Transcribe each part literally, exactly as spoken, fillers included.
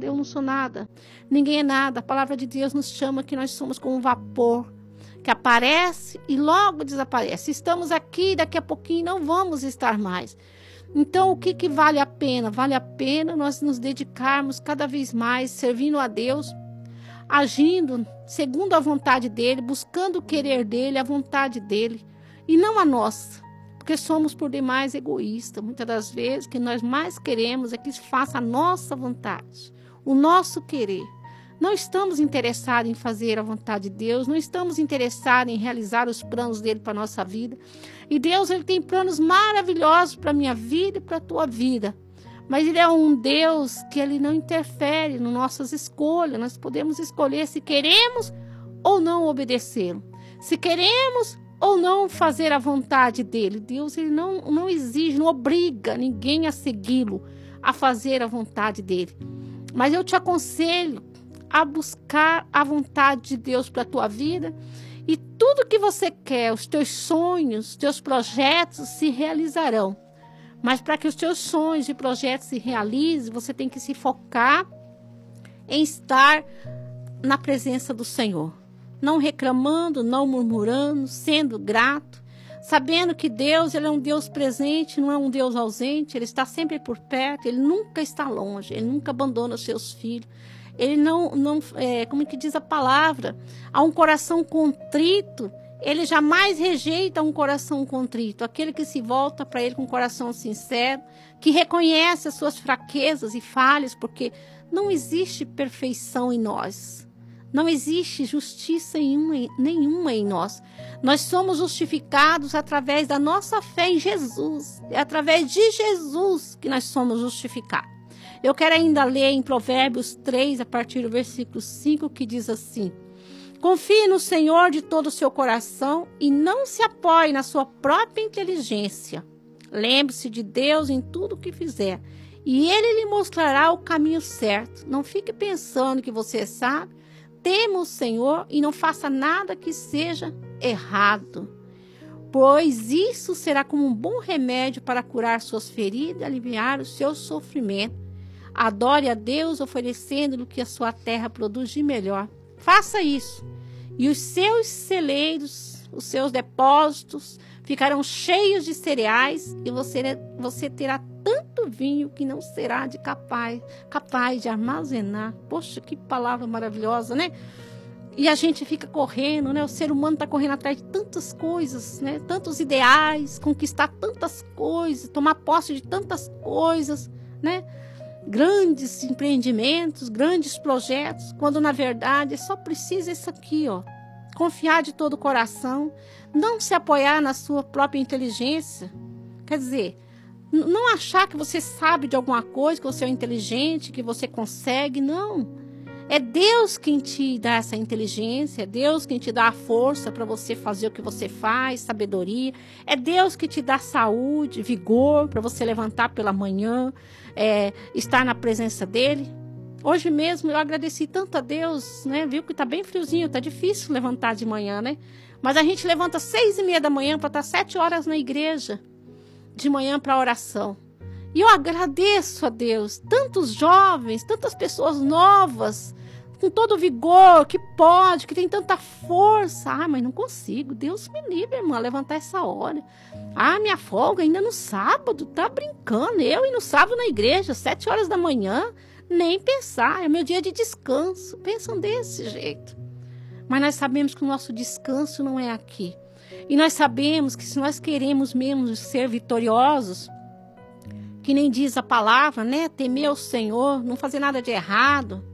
nada, eu não sou nada. Ninguém é nada. A palavra de Deus nos chama que nós somos como um vapor que aparece e logo desaparece. Estamos aqui, daqui a pouquinho não vamos estar mais. Então, o que, que vale a pena? Vale a pena nós nos dedicarmos cada vez mais, servindo a Deus, agindo segundo a vontade dEle, buscando o querer dEle, a vontade dEle, e não a nossa, porque somos por demais egoístas. Muitas das vezes, o que nós mais queremos é que faça a nossa vontade, o nosso querer. Não estamos interessados em fazer a vontade de Deus, não estamos interessados em realizar os planos dele para a nossa vida. E Deus, ele tem planos maravilhosos para a minha vida e para a tua vida. Mas ele é um Deus que ele não interfere nas nossas escolhas. Nós podemos escolher se queremos ou não obedecê-lo. Se queremos ou não fazer a vontade dele. Deus, ele não, não exige, não obriga ninguém a segui-lo, a fazer a vontade dele. Mas eu te aconselho a buscar a vontade de Deus para a tua vida, e tudo que você quer, os teus sonhos, os teus projetos se realizarão. Mas para que os teus sonhos e projetos se realizem, você tem que se focar em estar na presença do Senhor. Não reclamando, não murmurando, sendo grato, sabendo que Deus, ele é um Deus presente, não é um Deus ausente, ele está sempre por perto, ele nunca está longe, ele nunca abandona os seus filhos. Ele não, não é, como que diz a palavra, há um coração contrito, ele jamais rejeita um coração contrito, aquele que se volta para ele com um coração sincero, que reconhece as suas fraquezas e falhas, porque não existe perfeição em nós, não existe justiça nenhuma, nenhuma em nós. Nós somos justificados através da nossa fé em Jesus, é através de Jesus que nós somos justificados. Eu quero ainda ler em Provérbios três, a partir do versículo cinco, que diz assim: confie no Senhor de todo o seu coração e não se apoie na sua própria inteligência. Lembre-se de Deus em tudo o que fizer, e Ele lhe mostrará o caminho certo. Não fique pensando que você sabe. Tema o Senhor e não faça nada que seja errado, pois isso será como um bom remédio para curar suas feridas e aliviar o seu sofrimento. Adore a Deus oferecendo-lhe o que a sua terra produz de melhor. Faça isso, e os seus celeiros, os seus depósitos ficarão cheios de cereais, e você, você terá tanto vinho que não será de capaz, capaz de armazenar. Poxa, que palavra maravilhosa, né? E a gente fica correndo, né? O ser humano está correndo atrás de tantas coisas, né? Tantos ideais, conquistar tantas coisas, tomar posse de tantas coisas, né? Grandes empreendimentos, grandes projetos, quando na verdade só precisa isso aqui, ó. Confiar de todo o coração, não se apoiar na sua própria inteligência. Quer dizer, não achar que você sabe de alguma coisa, que você é inteligente, que você consegue, não. É Deus quem te dá essa inteligência, é Deus quem te dá a força para você fazer o que você faz, sabedoria. É Deus que te dá saúde, vigor para você levantar pela manhã, é, estar na presença dEle. Hoje mesmo eu agradeci tanto a Deus, né? Viu que está bem friozinho, está difícil levantar de manhã, né? Mas a gente levanta seis e meia da manhã para estar sete horas na igreja, de manhã para oração. E eu agradeço a Deus, tantos jovens, tantas pessoas novas, com todo o vigor, que pode, que tem tanta força. Ah, mas não consigo, Deus me livre, irmã, levantar essa hora. Ah, minha folga ainda no sábado, tá brincando, eu e no sábado na igreja, sete horas da manhã, nem pensar, é meu dia de descanso. Pensam desse jeito. Mas nós sabemos que o nosso descanso não é aqui. E nós sabemos que se nós queremos mesmo ser vitoriosos, que nem diz a palavra, né? Temer o Senhor, não fazer nada de errado,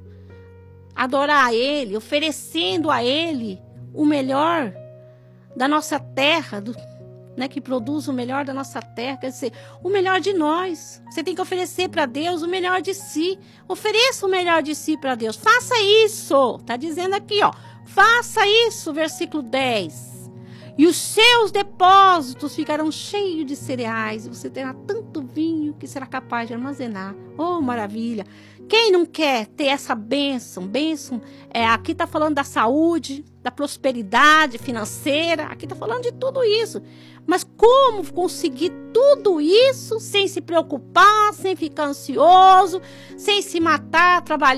adorar a Ele, oferecendo a Ele o melhor da nossa terra, do, né? Que produz o melhor da nossa terra, quer dizer, o melhor de nós. Você tem que oferecer para Deus o melhor de si. Ofereça o melhor de si para Deus. Faça isso. Está dizendo aqui, ó. Faça isso, versículo dez. E os seus depósitos ficarão cheios de cereais, e você terá tanto vinho que será capaz de armazenar. Oh, maravilha! Quem não quer ter essa bênção? Bênção, é, aqui está falando da saúde, da prosperidade financeira, aqui está falando de tudo isso. Mas como conseguir tudo isso sem se preocupar, sem ficar ansioso, sem se matar, trabalhar?